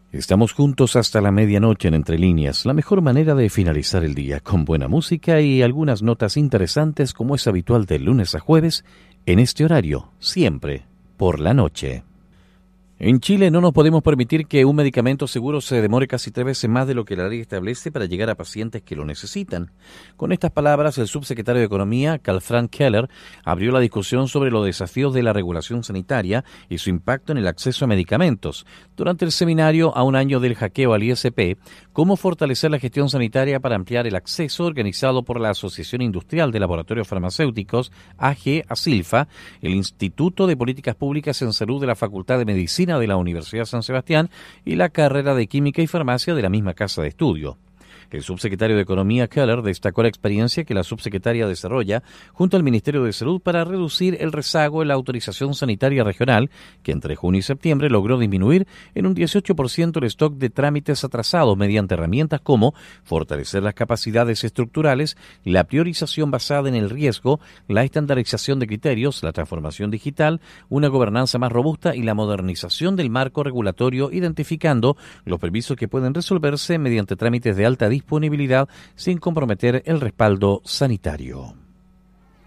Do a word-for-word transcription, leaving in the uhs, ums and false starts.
Estamos juntos hasta la medianoche en Entre Líneas, la mejor manera de finalizar el día, con buena música y algunas notas interesantes como es habitual de lunes a jueves, en este horario, siempre por la noche. En Chile no nos podemos permitir que un medicamento seguro se demore casi tres veces más de lo que la ley establece para llegar a pacientes que lo necesitan. Con estas palabras, el subsecretario de Economía, Karl Frank Keller, abrió la discusión sobre los desafíos de la regulación sanitaria y su impacto en el acceso a medicamentos, durante el seminario a un año del hackeo al I S P, Cómo fortalecer la gestión sanitaria para ampliar el acceso, organizado por la Asociación Industrial de Laboratorios Farmacéuticos, A G ASILFA, el Instituto de Políticas Públicas en Salud de la Facultad de Medicina de la Universidad San Sebastián y la carrera de Química y Farmacia de la misma casa de estudio. El subsecretario de Economía, Keller, destacó la experiencia que la subsecretaria desarrolla junto al Ministerio de Salud para reducir el rezago en la autorización sanitaria regional, que entre junio y septiembre logró disminuir en un dieciocho por ciento el stock de trámites atrasados mediante herramientas como fortalecer las capacidades estructurales, la priorización basada en el riesgo, la estandarización de criterios, la transformación digital, una gobernanza más robusta y la modernización del marco regulatorio, identificando los permisos que pueden resolverse mediante trámites de alta disponibilidad sin comprometer el respaldo sanitario.